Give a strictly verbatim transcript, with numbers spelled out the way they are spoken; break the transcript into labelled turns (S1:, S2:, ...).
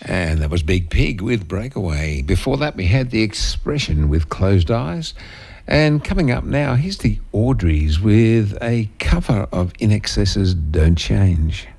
S1: And that was Big Pig with Breakaway. Before that, we had The Expression with Closed Eyes. And coming up now, here's the Audreys with a cover of I N X S's Don't Change.